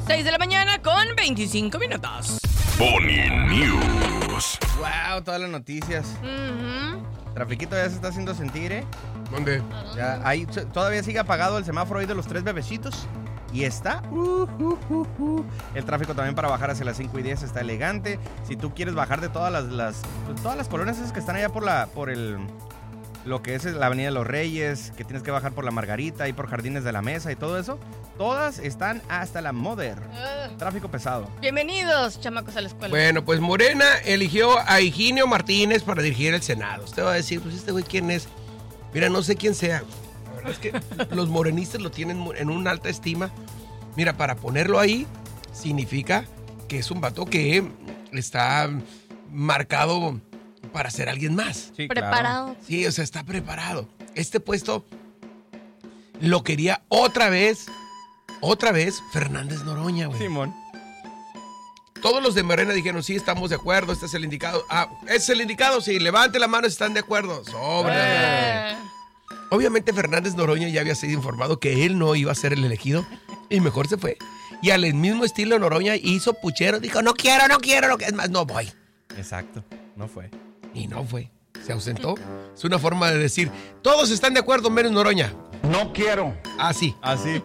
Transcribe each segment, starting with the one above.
6 de la mañana con 25 minutos. Pony News. Wow, todas las noticias. Trafiquito ya se está haciendo sentir, ¿eh? ¿Dónde? Ya, ahí todavía sigue apagado el semáforo ahí de los 3 bebecitos. Y está. El tráfico también para bajar hacia las 5:10 está elegante. Si tú quieres bajar de todas las colonias esas que están allá por lo que es la Avenida de los Reyes, que tienes que bajar por la Margarita y por Jardines de la Mesa y todo eso, todas están hasta la Modern. Tráfico pesado. Bienvenidos, chamacos, a la escuela. Bueno, pues Morena eligió a Higinio Martínez para dirigir el Senado. Usted va a decir, pues este güey, ¿quién es? Mira, no sé quién sea. La verdad es que los morenistas lo tienen en una alta estima. Mira, para ponerlo ahí, significa que es un vato que está marcado para ser alguien más. Sí, preparado. claro. Sí, o sea, está preparado. Este puesto lo quería otra vez Fernández Noroña, güey. Simón. Todos los de Morena dijeron, sí, estamos de acuerdo, este es el indicado. Ah, ¿es el indicado? Sí, levante la mano si están de acuerdo. Sobre. Obviamente Fernández Noroña ya había sido informado que él no iba a ser el elegido y mejor se fue. Y al mismo estilo Noroña hizo puchero, dijo, no quiero, es más, no voy. Exacto, no fue. Y no fue, se ausentó. Es una forma de decir, todos están de acuerdo menos Noroña. No quiero. Así. Así.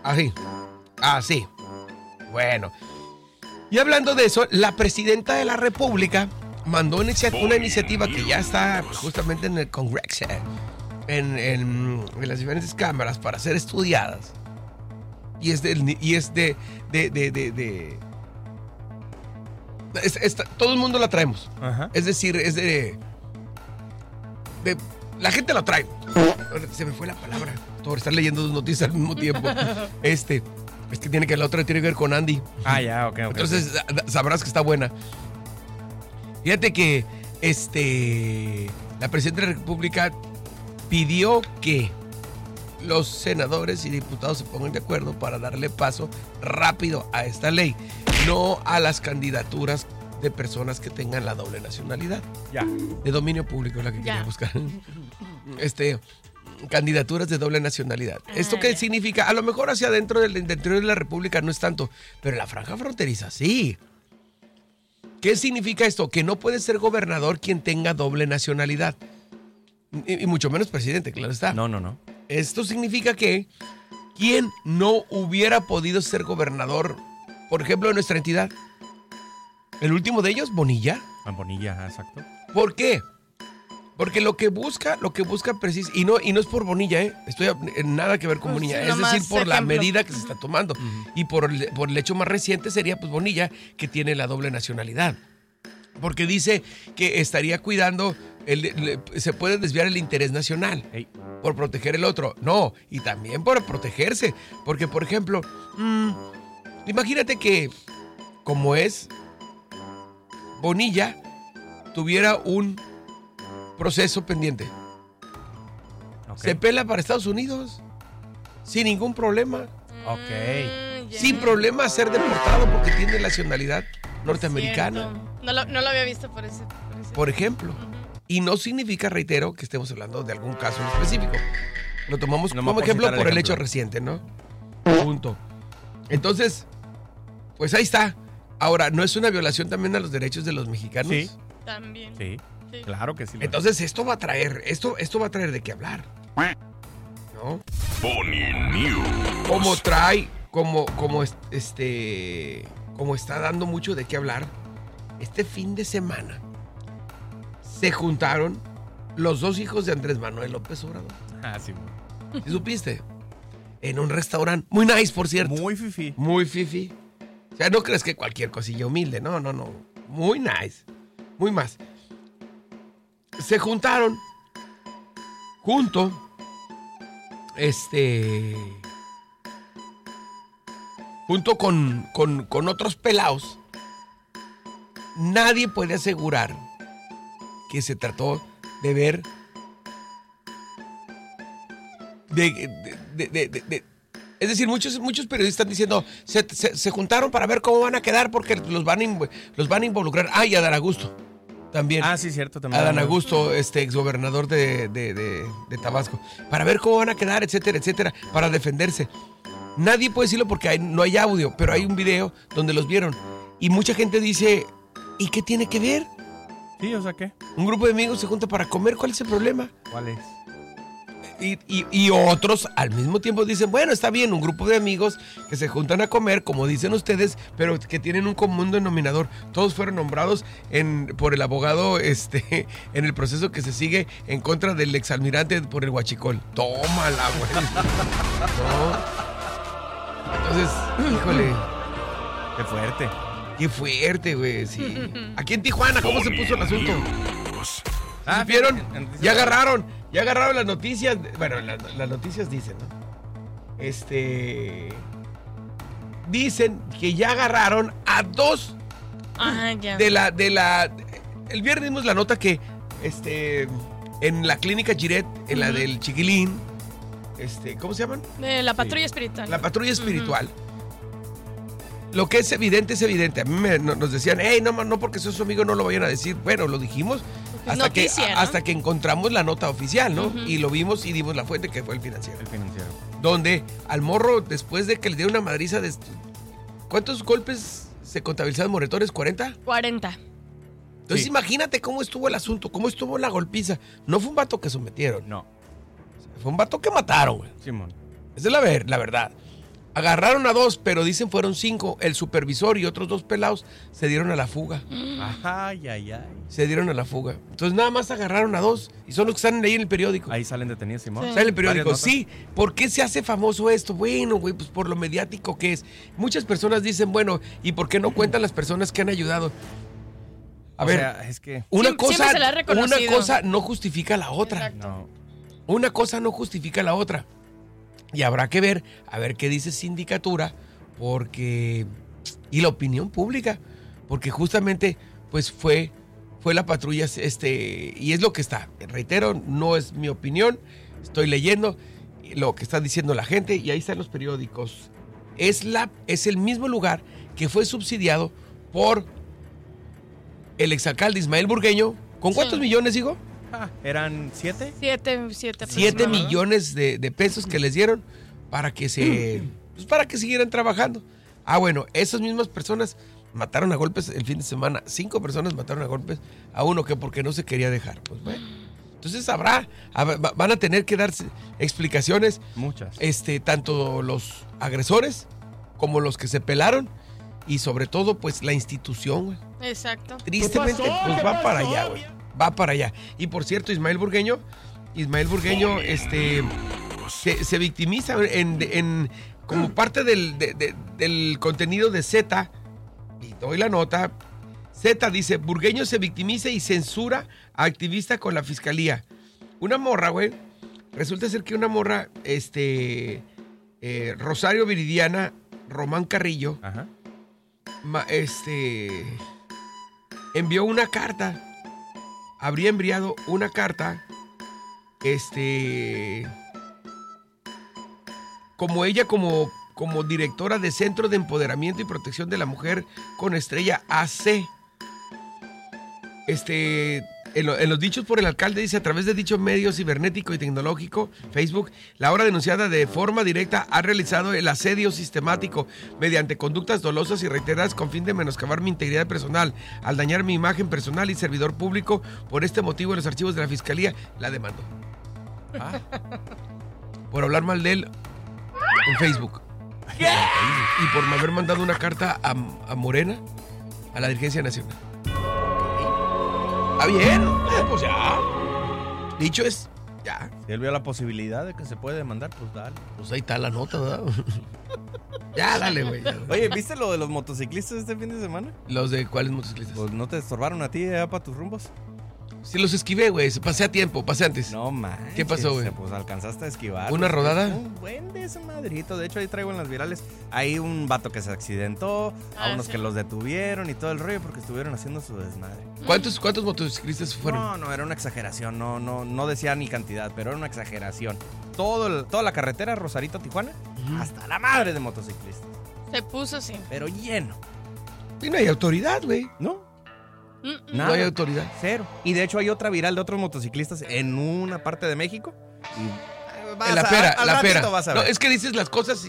Bueno. Y hablando de eso, la presidenta de la República mandó una iniciativa que ya está justamente en el Congreso, en las diferentes cámaras para ser estudiadas. Todo el mundo la traemos. Ajá. Es decir, la gente la trae. Se me fue la palabra por estar leyendo dos noticias al mismo tiempo. Es que la otra tiene que ver con Andy. Ah, ya, ok. Entonces sabrás que está buena. Fíjate que la presidenta de la República pidió que los senadores y diputados se pongan de acuerdo para darle paso rápido a esta ley, no a las candidaturas de personas que tengan la doble nacionalidad. Ya. De dominio público es la que quería buscar. Candidaturas de doble nacionalidad. ¿Esto qué significa? A lo mejor hacia adentro del interior de la República no es tanto, pero en la franja fronteriza sí. ¿Qué significa esto? Que no puede ser gobernador quien tenga doble nacionalidad. Y mucho menos presidente, claro está. No. Esto significa que quien no hubiera podido ser gobernador, por ejemplo, de nuestra entidad. El último de ellos, Bonilla. Bonilla, exacto. ¿Por qué? Porque lo que busca preciso, y no es por Bonilla, estoy en nada que ver con Bonilla, Sí, es decir, por ejemplo. la medida que se está tomando. Y por el hecho más reciente sería pues Bonilla, que tiene la doble nacionalidad. Porque dice que estaría cuidando, se puede desviar el interés nacional por proteger el otro. No, y también por protegerse. Porque, por ejemplo, imagínate que, como es, Bonilla tuviera un proceso pendiente. Se pela para Estados Unidos sin ningún problema. Ok. Sin problema ser deportado porque tiene nacionalidad norteamericana. No lo había visto por ese. Por ejemplo. Y no significa, reitero, que estemos hablando de algún caso en específico. Lo tomamos como ejemplo por el hecho reciente, ¿no? Punto. Entonces, pues ahí está. Ahora, ¿no es una violación también a los derechos de los mexicanos? Sí. También. Sí. Claro que sí. Entonces esto va a traer de qué hablar. ¿No? Pony News. Como está dando mucho de qué hablar. Este fin de semana se juntaron los dos hijos de Andrés Manuel López Obrador. Ah, sí. ¿Sí supiste? En un restaurante muy nice, por cierto. Muy fifí. Muy fifi. O sea, no crees que cualquier cosilla humilde. No. Muy nice. Muy más. Se juntaron junto con otros pelados. Nadie puede asegurar que se trató de ver es decir, muchos periodistas están diciendo se juntaron para ver cómo van a quedar porque los van a involucrar. Y Adán Augusto también. Ah, sí, cierto. También. Adán Augusto, exgobernador de Tabasco. Para ver cómo van a quedar, etcétera, para defenderse. Nadie puede decirlo porque no hay audio, pero hay un video donde los vieron. Y mucha gente dice, ¿y qué tiene que ver? Sí, o sea, ¿qué? Un grupo de amigos se junta para comer, ¿cuál es el problema? ¿Cuál es? Y otros al mismo tiempo dicen, bueno, está bien, un grupo de amigos que se juntan a comer, como dicen ustedes, pero que tienen un común denominador. Todos fueron nombrados por el abogado en el proceso que se sigue en contra del exalmirante por el huachicol. Tómala, güey. No. Entonces, híjole. Qué fuerte. Qué fuerte, güey, sí. Aquí en Tijuana, ¿cómo se puso el asunto? News. ¿Supieron? Ya agarraron las noticias. Bueno, las noticias dicen, ¿no? Dicen que ya agarraron a 2 ya. el viernes dimos la nota que en la clínica Giret, en la del Chiquilín, ¿cómo se llaman? La patrulla espiritual. La patrulla espiritual. Lo que es evidente es evidente. A mí nos decían, hey, no porque sos su amigo no lo vayan a decir. Bueno, lo dijimos hasta que encontramos la nota oficial, ¿no? Y lo vimos y dimos la fuente que fue el Financiero. El Financiero. Donde al morro, después de que le dieron una madriza de... ¿Cuántos golpes se contabilizaron moretones? ¿40? 40. Entonces Sí. imagínate cómo estuvo el asunto, cómo estuvo la golpiza. No fue un vato que sometieron. No. Fue un vato que mataron, güey. Simón. Esa es la verdad. Agarraron a 2, pero dicen fueron 5. El supervisor y otros 2 pelados se dieron a la fuga. Ay. Se dieron a la fuga. Entonces nada más agarraron a 2 y son los que están ahí en el periódico. Ahí salen detenidos, Simón. Sí. Sale en el periódico. Varias notas. Sí, ¿por qué se hace famoso esto? Bueno, güey, pues por lo mediático que es. Muchas personas dicen, bueno, ¿y por qué no cuentan las personas que han ayudado? A ver, es que... una siempre se le ha reconocido. cosa no justifica la otra. Exacto. No. Una cosa no justifica la otra. Y habrá que ver, a ver qué dice sindicatura, y la opinión pública, porque justamente, pues fue la patrulla, y es lo que está. Reitero, no es mi opinión, estoy leyendo lo que está diciendo la gente, y ahí están los periódicos. Es el mismo lugar que fue subsidiado por el exalcalde Ismael Burgueño. ¿Con cuántos millones, digo? ¿Eran 7? 7 7 millones de pesos que les dieron para que para que siguieran trabajando. Bueno, esas mismas personas mataron a golpes el fin de semana. 5 personas mataron a golpes a uno que porque no se quería dejar. Pues bueno. Entonces van a tener que dar explicaciones. Muchas. Tanto los agresores como los que se pelaron y sobre todo pues la institución, güey. Exacto. Tristemente, pues va para allá, güey. Va para allá. Y por cierto, Ismael Burgueño, se victimiza como parte del contenido de Z, y doy la nota. Z dice, Burgueño se victimiza y censura a activista con la fiscalía. Una morra, güey. Resulta ser que una morra, Rosario Viridiana Román Carrillo, Ajá. envió una carta. Habría enviado una carta, como ella, como directora de Centro de Empoderamiento y Protección de la Mujer con estrella AC. En los dichos por el alcalde dice, a través de dicho medio cibernético y tecnológico, Facebook, la obra denunciada de forma directa ha realizado el asedio sistemático mediante conductas dolosas y reiteradas con fin de menoscabar mi integridad personal, al dañar mi imagen personal y servidor público. Por este motivo, en los archivos de la Fiscalía la demandó. Por hablar mal de él en Facebook. ¿Qué? Y por haber mandado una carta a Morena, a la Dirigencia Nacional. ¿Está bien? Pues ya. Dicho es, ya. Si él vio la posibilidad de que se puede demandar, pues dale. Pues ahí está la nota, ¿verdad? Ya, dale, güey. Oye, ¿viste lo de los motociclistas este fin de semana? ¿Los de cuáles motociclistas? Pues no te estorbaron a ti para tus rumbos. Sí, los esquivé, güey. Pasé a tiempo, pasé antes. No manches. ¿Qué pasó, güey? Pues alcanzaste a esquivar. ¿Una rodada? Un buen desmadrito. De hecho, ahí traigo en las virales. Hay un vato que se accidentó, a unos sí. que los detuvieron y todo el rollo porque estuvieron haciendo su desmadre. ¿Cuántos motociclistas fueron? No, era una exageración. No decía ni cantidad, pero era una exageración. Toda la carretera Rosarito-Tijuana, hasta la madre de motociclistas. Se puso así. Pero lleno. Y no hay autoridad, güey. ¿No? No hay autoridad. Cero. Y de hecho hay otra viral de otros motociclistas en una parte de México. Y En la pera, al la ratito pera. vas a No, ver. es que dices las cosas y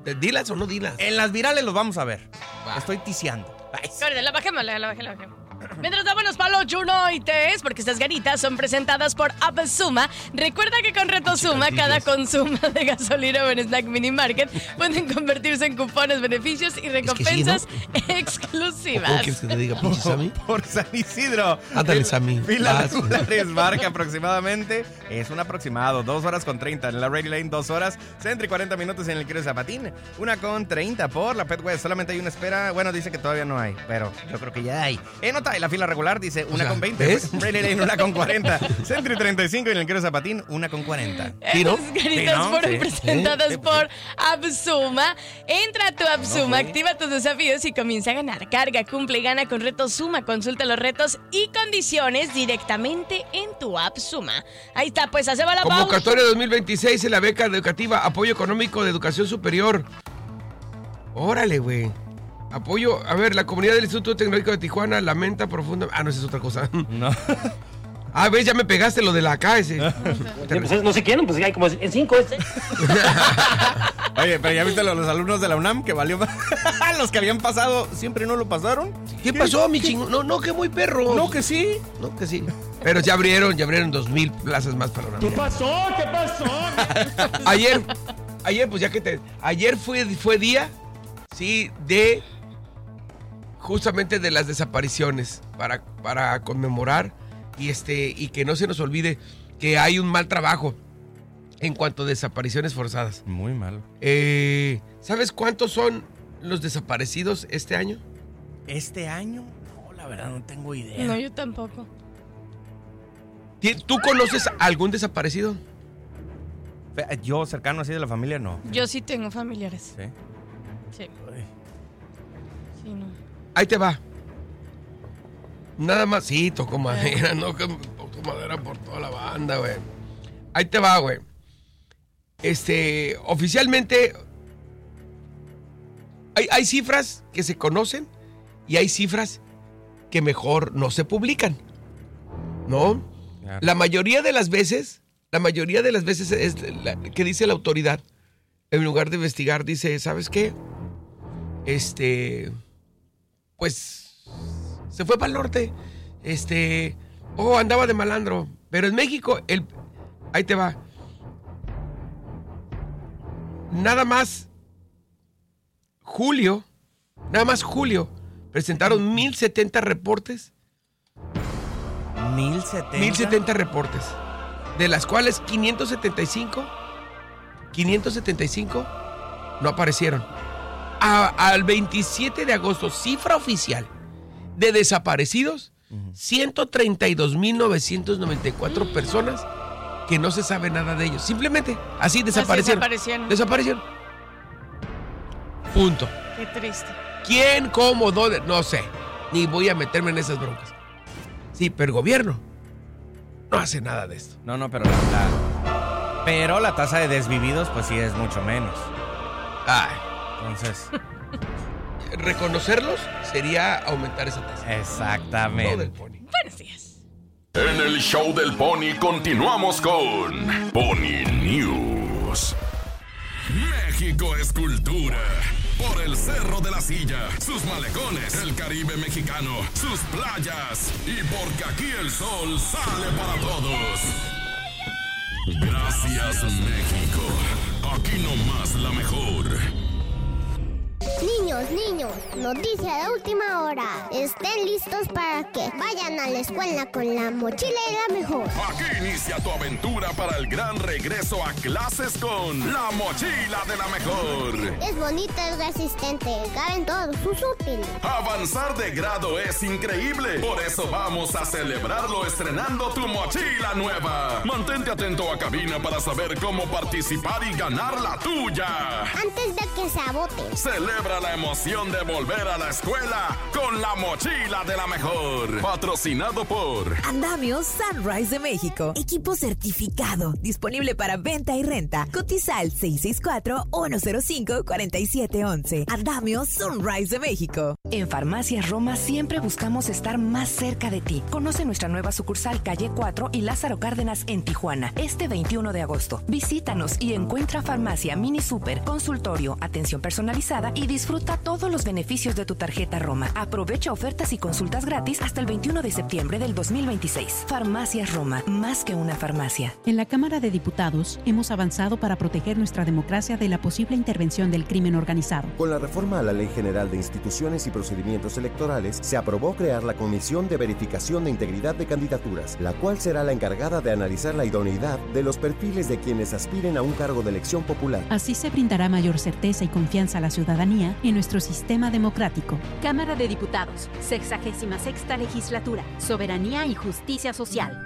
¿Dilas o no dilas? En las virales los vamos a ver. Va. Estoy ticiando. Corre, la bajemos. Mientras vámonos para los chunoites, porque estas ganitas son presentadas por Absuma. Recuerda que con Reto Suma, cada consumo de gasolina o en Snack Mini Market pueden convertirse en cupones, beneficios y recompensas exclusivas. ¿Cómo quieres que te diga, pinche Sammy? Por San Isidro. Ándale, Sammy. Filas regulares marca aproximadamente. Es un aproximado. 2 horas con 30 en la Ready Lane, 2 horas. Centro y 40 minutos en el Quiero Zapatín. 1:30 por la Pet West. Solamente hay una espera. Bueno, dice que todavía no hay, pero yo creo que ya hay. Nota, la fila regular dice 1:20. ¿ves? Ready Lane 1:40. Centro y 35 en el Quiero Zapatín 1:40. ¿Sí, no? Estas ganitas Sí, ¿no? fueron Sí. presentadas por Absuma. Entra a tu Absuma, activa tus desafíos y comienza a ganar. Carga, cumple y gana con Reto Suma. Consulta los retos y condiciones directamente en tu Absuma. Ahí está, pues, hace va la pausa. Convocatoria 2026 en la beca educativa, apoyo económico de educación superior. Órale, güey. Apoyo, a ver, la comunidad del Instituto Tecnológico de Tijuana lamenta profundamente. Ah, no, esa es otra cosa. No. Ah, ves, ya me pegaste lo de la acá ese. Pues no sé quién, pues hay como en 5 Oye, pero ya viste los alumnos de la UNAM que valió. Los que habían pasado, siempre no lo pasaron. ¿Qué pasó, mi chingo? No, que muy perro. No, que sí. No, que sí. Pero ya abrieron 2,000 plazas más para la ¿Qué pasó? Ayer, pues ya que te... Ayer fue día, sí, de... Justamente de las desapariciones, para conmemorar y que no se nos olvide que hay un mal trabajo en cuanto a desapariciones forzadas. Muy malo. ¿Sabes cuántos son los desaparecidos este año? ¿Este año? No, la verdad no tengo idea. No, yo tampoco. ¿Tú conoces a algún desaparecido? Yo, cercano así de la familia, no. Yo sí tengo familiares. ¿Sí? Sí. Sí, no. Ahí te va. Nada más, sí, tocó madera, no que tocó madera por toda la banda, güey. Ahí te va, güey. Oficialmente hay cifras que se conocen y hay cifras que mejor no se publican, ¿no? Claro. La mayoría de las veces es que dice la autoridad, en lugar de investigar, dice, ¿sabes qué? Pues se fue para el norte. Andaba de malandro. Pero en México, ahí te va. Nada más julio, presentaron 1,070 reportes. 1,070. 1,070 reportes. De las cuales 575 no aparecieron. Al 27 de agosto, cifra oficial de desaparecidos, 132,994 personas que no se sabe nada de ellos. Simplemente así desaparecieron. Desaparecieron. Punto. Qué triste. ¿Quién, cómo, dónde? No sé. Ni voy a meterme en esas broncas. Sí, pero el gobierno no hace nada de esto. No, pero la tasa de desvividos, pues sí es mucho menos. Ay. Entonces. Reconocerlos sería aumentar esa tasa. Exactamente. Todo del Pony. Buenos días. En el show del Pony continuamos con Pony News. México es cultura. Por el Cerro de la Silla, sus malecones, el Caribe mexicano, sus playas y porque aquí el sol sale para todos. Gracias, México. Aquí nomás la mejor. Niños, noticia de última hora. Estén listos para que vayan a la escuela con la mochila y la mejor. Aquí inicia tu aventura para el gran regreso a clases con la mochila de la mejor. Es bonita, es resistente, caben todos sus útiles. Avanzar de grado es increíble. Por eso vamos a celebrarlo estrenando tu mochila nueva. Mantente atento a cabina para saber cómo participar y ganar la tuya. Antes de que se agote. Celebra la emoción emoción de volver a la escuela con la mochila de la mejor. Patrocinado por Andamio Sunrise de México. Equipo certificado. Disponible para venta y renta. Cotiza al 664-105-4711. Andamio Sunrise de México. En Farmacias Roma siempre buscamos estar más cerca de ti. Conoce nuestra nueva sucursal Calle 4 y Lázaro Cárdenas en Tijuana. Este 21 de agosto. Visítanos y encuentra farmacia, mini super, consultorio, atención personalizada y disfruta todos los beneficios de tu tarjeta Roma. Aprovecha ofertas y consultas gratis hasta el 21 de septiembre del 2026. Farmacias Roma, más que una farmacia. En la Cámara de Diputados hemos avanzado para proteger nuestra democracia de la posible intervención del crimen organizado. Con la reforma a la Ley General de Instituciones y Procedimientos Electorales, se aprobó crear la Comisión de Verificación de Integridad de Candidaturas, la cual será la encargada de analizar la idoneidad de los perfiles de quienes aspiren a un cargo de elección popular. Así se brindará mayor certeza y confianza a la ciudadanía en nuestro sistema democrático. Cámara de Diputados, 66ª Legislatura, Soberanía y Justicia Social.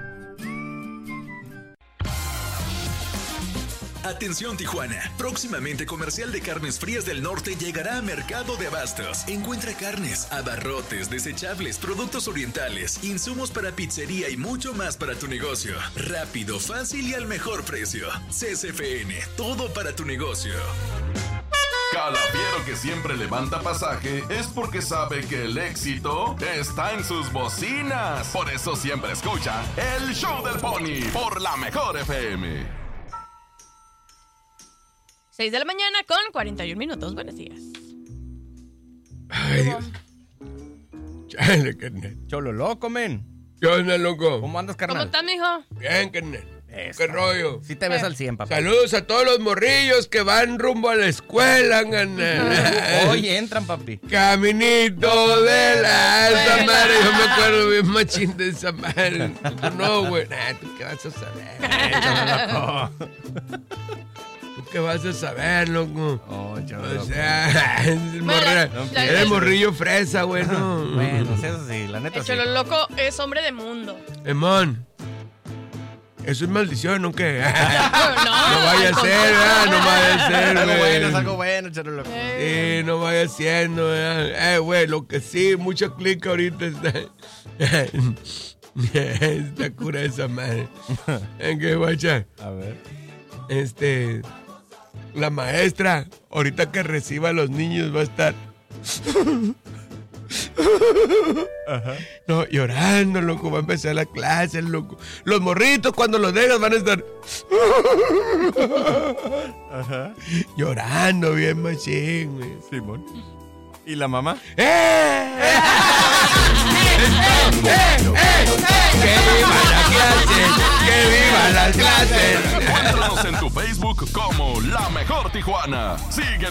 Atención Tijuana, próximamente Comercial de Carnes Frías del Norte llegará a Mercado de Abastos. Encuentra carnes, abarrotes, desechables, productos orientales, insumos para pizzería y mucho más para tu negocio. Rápido, fácil y al mejor precio. CSFN, todo para tu negocio. Calafiero, que siempre levanta pasaje, es porque sabe que el éxito está en sus bocinas. Por eso siempre escucha el Show del Pony por la Mejor FM. 6 de la mañana con 41 minutos. Buenos días. Ay, Dios. Chale, carnal. Cholo loco, men. ¿Qué onda, loco? ¿Cómo andas, carnal? ¿Cómo estás, mijo? Bien, carnal. Eso. ¿Qué rollo? Sí te ves al 100, papá. Saludos a todos los morrillos que van rumbo a la escuela, carnal. Hoy entran, papi. Caminito de la esa madre. Yo me acuerdo bien machín de esa madre. Tú no, güey. ¿Tú qué vas a saber? ¿Tú qué vas a saber, loco? Oh, o sea, eres morrillo fresa, güey, ¿no? Bueno, eso sí, la neta El sí. Cholo loco es hombre de mundo. Emón. Eso es maldición, ¿no? ¿Qué? No vaya a ser, ¿verdad? No vaya a ser, algo güey. bueno, es algo bueno, Cholo loco. Sí, no vaya siendo, ¿verdad? Güey, lo que sí, mucha clica ahorita está... Está cura esa madre. ¿En qué, guacha? A ver. La maestra, ahorita que reciba a los niños va a estar... Ajá. No, llorando, loco, va a empezar la clase, loco. Los morritos cuando los dejas van a estar... Ajá. Llorando bien machín, güey. Simón. ¿Y la mamá? ¡Que viva la clase! ¡Que viva las clases! Encuéntranos en tu Facebook como La Mejor Tijuana. Sigue